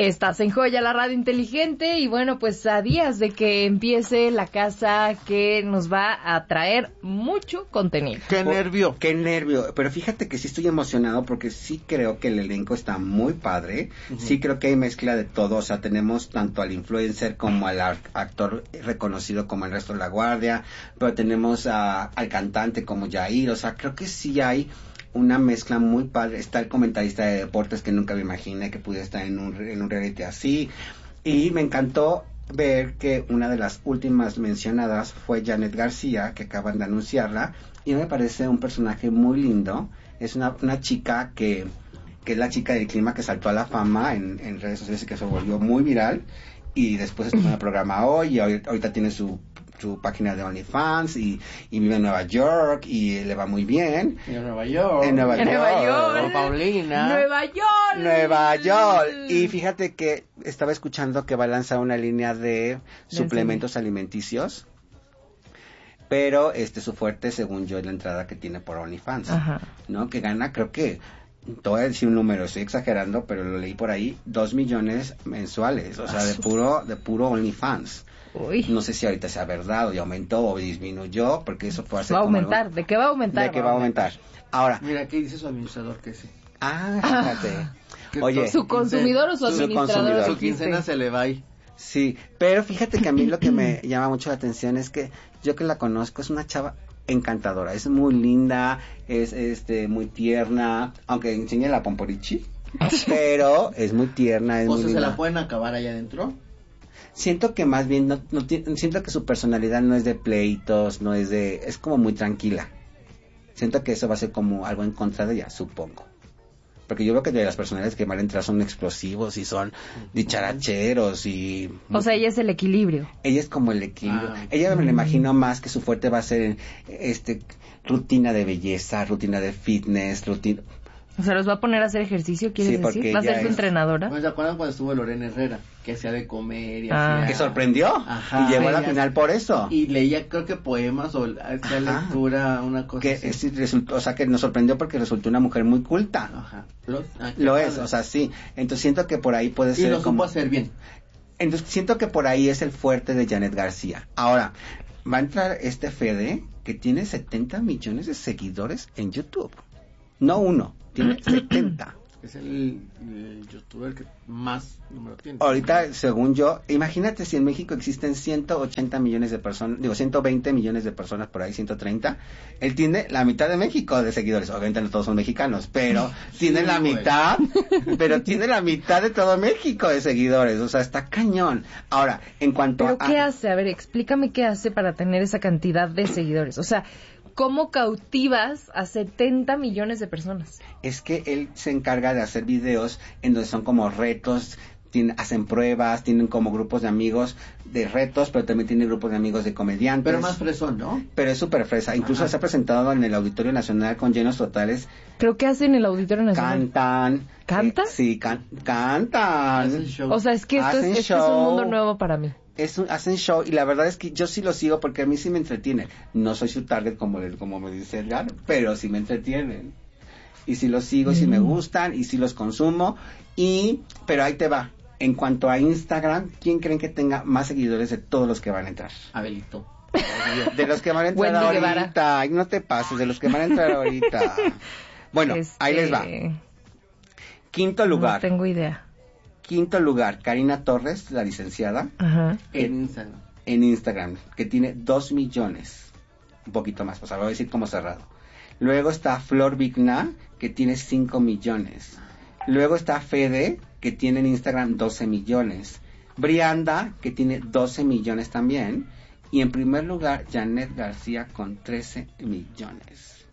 Estás en Joya, la radio inteligente, y bueno, pues a días de que empiece la casa que nos va a traer mucho contenido. ¡Qué nervio! ¡Qué nervio! Pero fíjate que sí estoy emocionado porque sí creo que el elenco está muy padre. Sí creo que hay mezcla de todo. O sea, tenemos tanto al influencer como al actor reconocido como el resto de la guardia. Pero tenemos al cantante como Jair. O sea, creo que sí hay una mezcla muy padre. Está el comentarista de deportes que nunca me imaginé que pudiera estar en un reality así. Y me encantó ver que una de las últimas mencionadas fue Janet García, que acaban de anunciarla, y me parece un personaje muy lindo. Es una chica que es la chica del clima que saltó a la fama en redes sociales y que se volvió muy viral, y después estuvo en el programa Hoy, y ahorita tiene su página de OnlyFans y vive en Nueva York y le va muy bien. En Nueva York. En Nueva York. Con Paulina. Nueva York. Y fíjate que estaba escuchando que va a lanzar una línea de suplementos alimenticios, pero su fuerte, según yo, es la entrada que tiene por OnlyFans. Ajá. ¿No? Que gana, creo que, te voy a decir un número, estoy exagerando, pero lo leí por ahí, 2 millones mensuales, o sea, de puro OnlyFans. Uy. No sé si ahorita sea verdad, o ya aumentó o disminuyó, porque eso puede ser va a aumentar. ¿De qué va a aumentar? De qué va a aumentar. Ahora. Mira, ¿qué dice su administrador que sí? Fíjate. Oye. ¿Su consumidor o su administrador? Su quincena se le va ahí. Sí, pero fíjate que a mí lo que me llama mucho la atención es que yo que la conozco es una chava encantadora, es muy linda, es muy tierna, aunque enseñe la pomporichi, pero es muy tierna, es muy linda. ¿Se la pueden acabar allá adentro? Siento que más bien siento que su personalidad no es de pleitos, es como muy tranquila. Siento que eso va a ser como algo en contra de ella, supongo. Porque yo veo que de las personalidades que van a entrar son explosivos y son dicharacheros y... O sea, ella es el equilibrio. Ella es como el equilibrio. Ella me la imagino más que su fuerte va a ser rutina de belleza, rutina de fitness, rutina... O sea, ¿los va a poner a hacer ejercicio, quieres decir? ¿Va a ser su entrenadora? ¿No se acuerdan cuando estuvo Lorena Herrera? Que hacía de comer y que sorprendió. Ajá. Y llegó a la final por eso. Y leía, creo que poemas o hacía lectura, una cosa que así. Resultó, o sea, que nos sorprendió porque resultó una mujer muy culta. Ajá. Lo es, o sea, sí. Entonces siento que por ahí puede ser. Y lo supo hacer bien. Entonces siento que por ahí es el fuerte de Janet García. Ahora, va a entrar Fede, que tiene 70 millones de seguidores en YouTube. No uno, tiene 70. Es el youtuber que más número tiene. Ahorita, según yo, imagínate si en México existen 180 millones de personas, 120 millones de personas por ahí, 130. Él tiene la mitad de México de seguidores. Obviamente no todos son mexicanos, pero tiene la mitad, pero tiene la mitad de todo México de seguidores. O sea, está cañón. Ahora, en cuanto ¿Pero qué hace? A ver, explícame qué hace para tener esa cantidad de seguidores. O sea, ¿cómo cautivas a 70 millones de personas? Es que él se encarga de hacer videos en donde son como retos, hacen pruebas, tienen como grupos de amigos de retos, pero también tienen grupos de amigos de comediantes. Pero más fresón, ¿no? Pero es súper fresa. Incluso se ha presentado en el Auditorio Nacional con llenos totales. ¿Pero qué hacen en el Auditorio Nacional? Cantan. ¿Cantan? Sí, cantan. O sea, es que esto es un mundo nuevo para mí. Hacen show, y la verdad es que yo sí lo sigo porque a mí sí me entretiene. No soy su target como me dice Edgar, pero sí me entretienen. Y sí los sigo, y sí me gustan, y sí los consumo. Pero ahí te va. En cuanto a Instagram, ¿quién creen que tenga más seguidores de todos los que van a entrar? Abelito. De los que van a entrar ahorita. Ay, no te pases, de los que van a entrar ahorita. Bueno, ahí les va. Quinto lugar. No tengo idea. Quinto lugar, Karina Torres, la licenciada. Ajá. En Instagram. En Instagram, que tiene 2 millones. Un poquito más, o sea, voy a decir como cerrado. Luego está Flor Vigna, que tiene 5 millones. Luego está Fede, que tiene en Instagram 12 millones. Brianda, que tiene 12 millones también. Y en primer lugar, Janet García con 13 millones.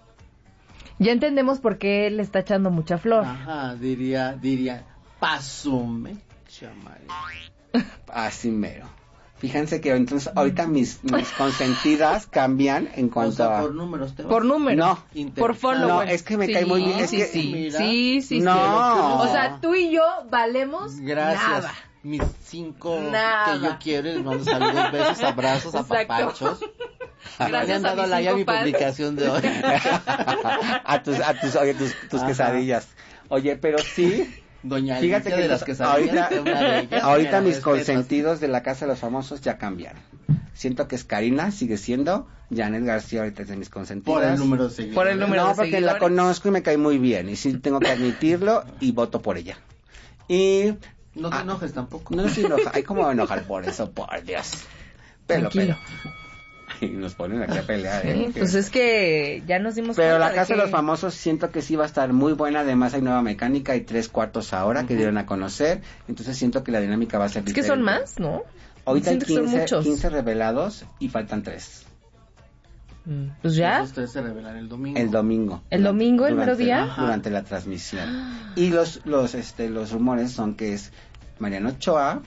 Ya entendemos por qué le está echando mucha flor. Ajá, diría, pasume, chamare. Así mero. Fíjense que entonces ahorita mis consentidas cambian en cuanto a... por números. Por números. No. Por follow. No, es que me cae muy bien. Sí. No. O sea, tú y yo valemos nada. Mis 5 que yo quiero, les mando saludos, besos, abrazos, apapachos. Gracias dado a like a mi publicación de hoy. a tus quesadillas. Oye, pero sí, Doña Fíjate Alicia que de las quesadillas, una de ellas. Ahorita mis consentidos de la Casa de los Famosos ya cambiaron. Siento que es Karina, sigue siendo. Janet García ahorita es de mis consentidos. Por el número de seguidores. Por el número de porque seguidores. la conozco y me cae muy bien. Y sí tengo que admitirlo y voto por ella. Y... No te enojes tampoco. No se enoja. Hay como enojar por eso, por Dios. Tranquilo. Y nos ponen aquí a pelear, Sí, pues es que ya nos dimos Pero cuenta la Casa de de los Famosos siento que sí va a estar muy buena. Además hay nueva mecánica, hay 3/4 ahora que dieron a conocer. Entonces siento que la dinámica va a ser Es que diferente. son más, ¿no? Ahorita hay Siento que son muchos. 15 revelados y faltan 3. Pues ya. Ustedes se revelan el domingo. El domingo. ¿El domingo, el mero día? Durante la transmisión. Y los rumores son que es Mariano Ochoa.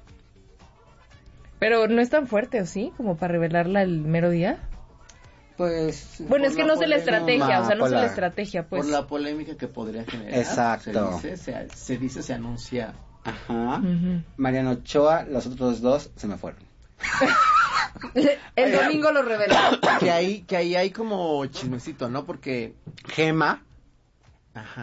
Pero no es tan fuerte, ¿o sí? Como para revelarla el mero día. Pues... Bueno, es que no sé la estrategia, o sea, no sé por la la- estrategia, pues. Por la polémica que podría generar. Exacto. Se anuncia. Ajá. Ujú. Mariano Ochoa, los otros 2 se me fueron. El domingo lo revelaron. Que ahí hay como chismecito, ¿no? Porque... Gema. Ajá.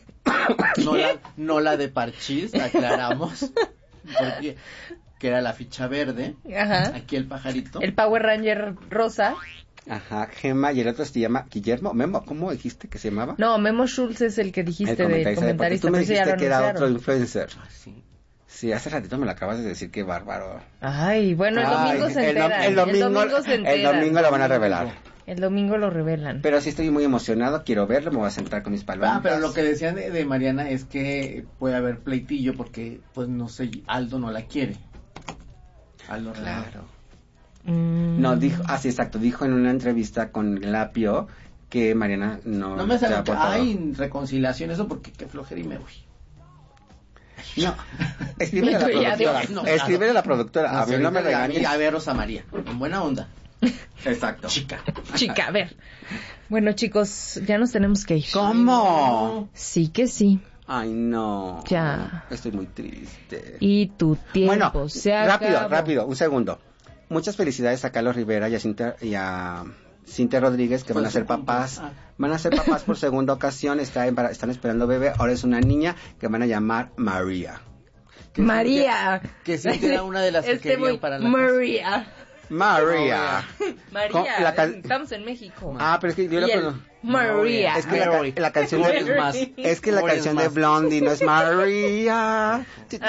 No la de Parchís, aclaramos. Porque... que era la ficha verde. Ajá. Aquí el pajarito. El Power Ranger rosa. Ajá, Gema, y el otro se llama Guillermo. Memo, ¿cómo dijiste que se llamaba? No, Memo Schultz es el que dijiste El de comentarista. comentarista. Tú me pero ese ya dijiste lo que era anunciaron. otro influencer. Ah, sí. Sí, hace ratito me lo acabas de decir, qué bárbaro. Ay, bueno, el domingo Ay, se enteran. el domingo se enteran. el domingo lo van a revelar. El domingo lo revelan. Pero sí estoy muy emocionado, quiero verlo, me voy a sentar con mis palomitas. Pero lo que decían de Mariana es que puede haber pleitillo porque, pues no sé, Aldo no la quiere. Aldo Claro. Mm. No, dijo, sí, exacto, dijo en una entrevista con Lapio que Mariana No me sale ha que votado. hay reconciliación, eso porque qué flojera y me voy. No, escríbele a la Ya, productora. no, Escríbele a la productora. A mí no me regañes. A ver, Rosa María, en buena onda. Exacto. Chica. Chica, a ver. Bueno, chicos, ya nos tenemos que ir. ¿Cómo? Sí que sí. Ay, no. Ya. Estoy muy triste. Y tu tiempo Bueno, se acabó. rápido, un segundo. Muchas felicidades a Carlos Rivera y a Cintia Rodríguez, que van a ser papás. Van a ser papás por segunda ocasión, están esperando bebé. Ahora es una niña que van a llamar María. María. Que sí era una de las que querían para la María. María. María. La Estamos en México. pero es que yo Y el María. Es que la canción la canción de Blondie no es María.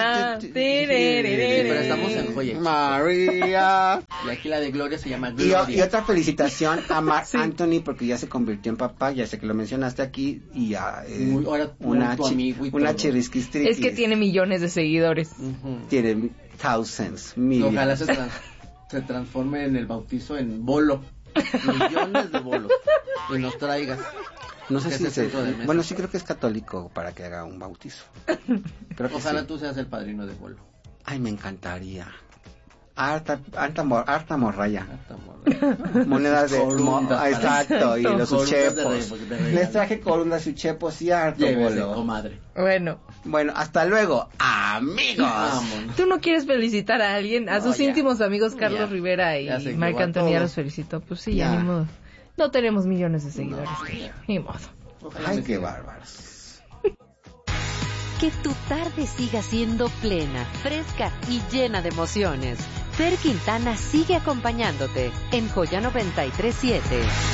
Pero estamos en Joya. María. Y aquí la de Gloria se llama Y Gloria. otra felicitación a Marc Anthony porque ya se convirtió en papá, ya sé que lo mencionaste aquí, y a Ahora una tu amigo y todo. chirrisquistriquis. Es que tiene millones de seguidores. Ujú. Tiene thousands, millions. Ojalá se transforme en el bautizo en bolo. Millones de bolos. Y nos traigas. No sé que si es el centro de mesa. bueno, sí creo que es católico para que haga un bautizo. Creo que Ojalá sí. tú seas el padrino de bolo. Ay, me encantaría. Harta morralla. Hasta morir. Monedas de Corundas para- exacto, y los Corundas uchepos. de regalo. Les traje corundas y uchepos y harto Llévese, bolo. comadre. Bueno, Bueno, hasta luego, amigos. Vámonos. ¿tú no quieres felicitar a alguien? A No, sus ya. íntimos amigos Carlos Ya. Rivera Ya se y Marc llevó a Anthony, ya todos. los felicito. Pues sí, Ya. ya ni modo. No tenemos millones de seguidores. ya. Ni modo. Ojalá Ay, me qué siga. bárbaros. Que tu tarde siga siendo plena, fresca y llena de emociones. Fer Quintana sigue acompañándote en Joya 93.7.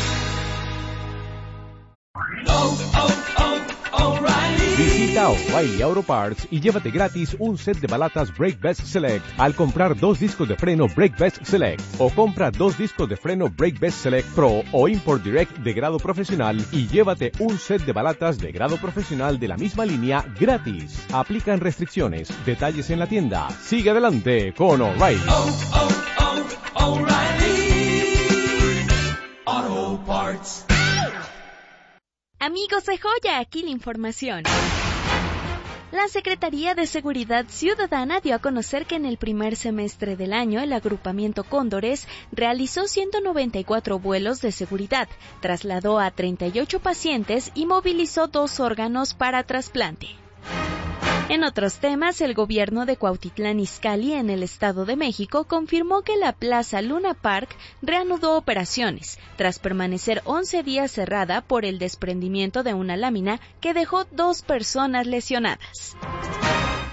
Visita O'Reilly Auto Parts y llévate gratis un set de balatas Brake Best Select al comprar 2 discos de freno Brake Best Select, o compra 2 discos de freno Brake Best Select Pro o Import Direct de grado profesional y llévate un set de balatas de grado profesional de la misma línea gratis. Aplican restricciones. Detalles en la tienda. Sigue adelante con O'Reilly. Auto Parts. Amigos de Joya, aquí la información. La Secretaría de Seguridad Ciudadana dio a conocer que en el primer semestre del año el agrupamiento Cóndores realizó 194 vuelos de seguridad, trasladó a 38 pacientes y movilizó 2 órganos para trasplante. En otros temas, el gobierno de Cuautitlán Izcalli, en el Estado de México, confirmó que la Plaza Luna Park reanudó operaciones, tras permanecer 11 días cerrada por el desprendimiento de una lámina que dejó 2 personas lesionadas.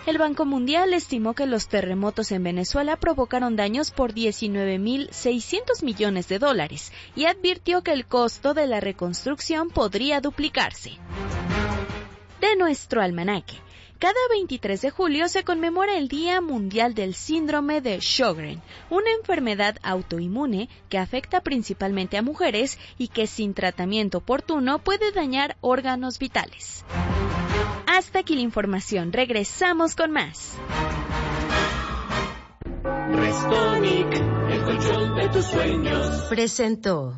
El Banco Mundial estimó que los terremotos en Venezuela provocaron daños por 19.600 millones de dólares y advirtió que el costo de la reconstrucción podría duplicarse. De nuestro almanaque. Cada 23 de julio se conmemora el Día Mundial del Síndrome de Sjögren, una enfermedad autoinmune que afecta principalmente a mujeres y que sin tratamiento oportuno puede dañar órganos vitales. Hasta aquí la información, regresamos con más. Restonic, el colchón de tus sueños. Presentó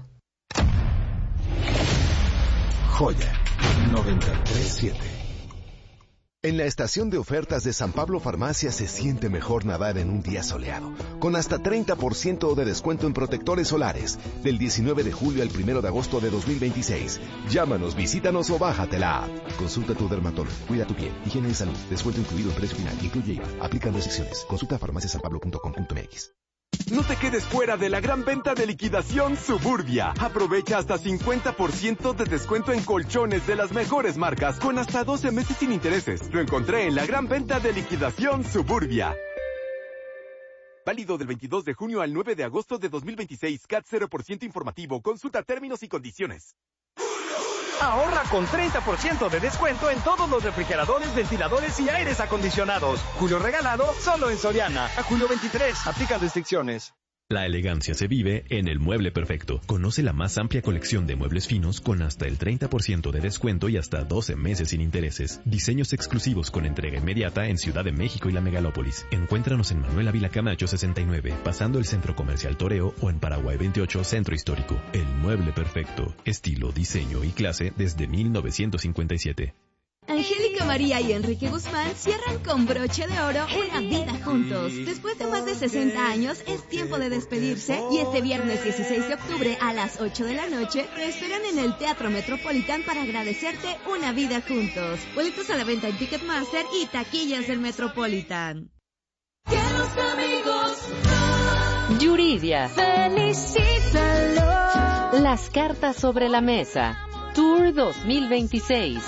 Joya 93.7. En la estación de ofertas de San Pablo Farmacia se siente mejor nadar en un día soleado, con hasta 30% de descuento en protectores solares, del 19 de julio al 1 de agosto de 2026. Llámanos, visítanos o bájate la app. Consulta a tu dermatólogo, cuida tu piel, higiene y salud, descuento incluido en precio final, incluye IVA, aplican restricciones. Consulta farmaciasanpablo.com.mx. No te quedes fuera de la gran venta de liquidación Suburbia. Aprovecha hasta 50% de descuento en colchones de las mejores marcas con hasta 12 meses sin intereses. Lo encontré en la gran venta de liquidación Suburbia. Válido del 22 de junio al 9 de agosto de 2026. CAT 0% informativo. Consulta términos y condiciones. Ahorra con 30% de descuento en todos los refrigeradores, ventiladores y aires acondicionados. Julio regalado solo en Soriana. A julio 23. Aplican restricciones. La elegancia se vive en El Mueble Perfecto. Conoce la más amplia colección de muebles finos con hasta el 30% de descuento y hasta 12 meses sin intereses. Diseños exclusivos con entrega inmediata en Ciudad de México y la Megalópolis. Encuéntranos en Manuel Ávila Camacho 69, pasando el Centro Comercial Toreo, o en Paraguay 28, Centro Histórico. El Mueble Perfecto. Estilo, diseño y clase desde 1957. Angélica María y Enrique Guzmán cierran con broche de oro una vida juntos. Después de más de 60 años, es tiempo de despedirse y este viernes 16 de octubre a las 8 de la noche te esperan en el Teatro Metropolitan para agradecerte una vida juntos. Boletos a la venta en Ticketmaster y taquillas del Metropolitan. Que los amigos Yuridia. Felicítalo. Las cartas sobre la mesa. Tour 2026.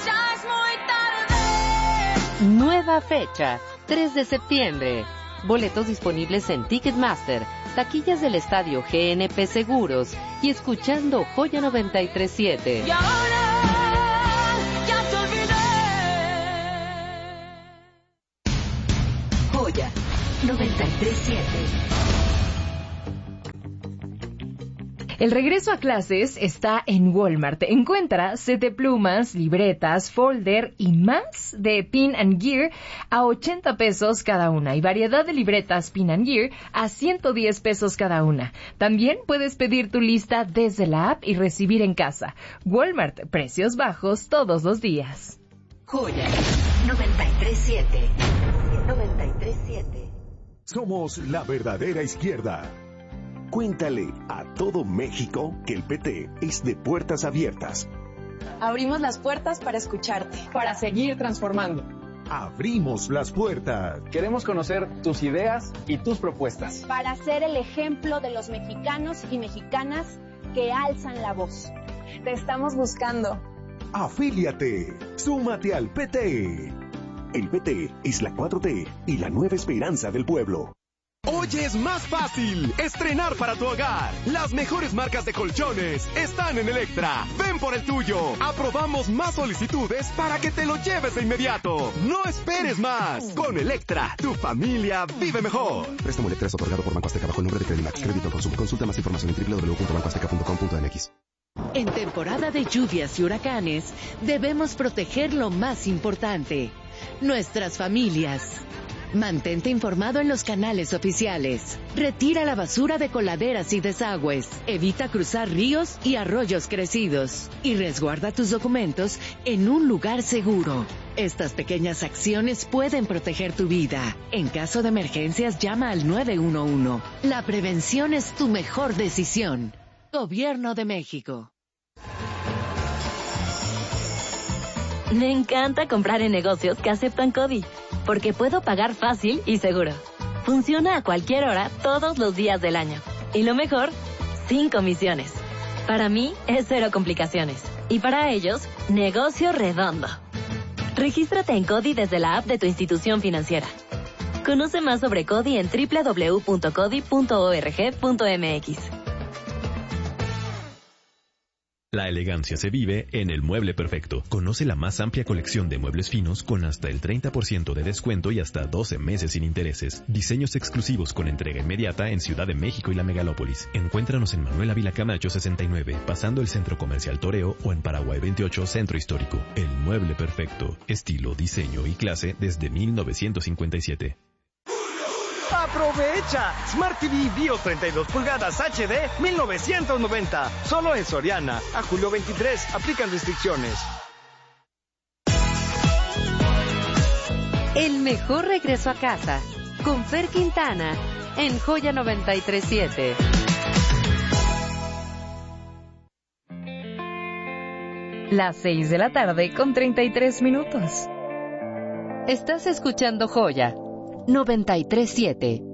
Nueva fecha, 3 de septiembre. Boletos disponibles en Ticketmaster, taquillas del estadio GNP Seguros y escuchando Joya 93.7. Y ahora ya te olvidé. Joya 93.7. El regreso a clases está en Walmart. Encuentra set de plumas, libretas, folder y más de Pin and Gear a 80 pesos cada una y variedad de libretas Pin and Gear a 110 pesos cada una. También puedes pedir tu lista desde la app y recibir en casa. Walmart, precios bajos todos los días. Joya 93.7. 93.7. Somos la verdadera izquierda. Cuéntale a todo México que el PT es de puertas abiertas. Abrimos las puertas para escucharte, para seguir transformando. Abrimos las puertas. Queremos conocer tus ideas y tus propuestas. Para ser el ejemplo de los mexicanos y mexicanas que alzan la voz. Te estamos buscando. Afíliate. Súmate al PT. El PT es la 4T y la nueva esperanza del pueblo. Hoy es más fácil estrenar para tu hogar. Las mejores marcas de colchones están en Electra. Ven por el tuyo. Aprobamos más solicitudes para que te lo lleves de inmediato. No esperes más. Con Electra, tu familia vive mejor. Préstamo Electra es otorgado por Banco Azteca bajo el nombre de Credimax. Crédito al consumo. Consulta más información en www.bancoazteca.com.mx. En temporada de lluvias y huracanes, debemos proteger lo más importante, nuestras familias. Mantente informado en los canales oficiales. Retira la basura de coladeras y desagües. Evita cruzar ríos y arroyos crecidos. Y resguarda tus documentos en un lugar seguro. Estas pequeñas acciones pueden proteger tu vida. En caso de emergencias, llama al 911. La prevención es tu mejor decisión. Gobierno de México. Me encanta comprar en negocios que aceptan CODI, porque puedo pagar fácil y seguro. Funciona a cualquier hora, todos los días del año. Y lo mejor, sin comisiones. Para mí, es cero complicaciones. Y para ellos, negocio redondo. Regístrate en CODI desde la app de tu institución financiera. Conoce más sobre CODI en www.codi.org.mx. La elegancia se vive en El Mueble Perfecto. Conoce la más amplia colección de muebles finos con hasta el 30% de descuento y hasta 12 meses sin intereses. Diseños exclusivos con entrega inmediata en Ciudad de México y la Megalópolis. Encuéntranos en Manuel Ávila Camacho 69, pasando el Centro Comercial Toreo, o en Paraguay 28, Centro Histórico. El Mueble Perfecto. Estilo, diseño y clase desde 1957. ¡Aprovecha! Smart TV BIOS 32 pulgadas HD 1990. Solo en Soriana. A julio 23. Aplican restricciones. El mejor regreso a casa. Con Fer Quintana. En Joya 93.7. Las 6 de la tarde con 33 minutos. Estás escuchando Joya 93.7.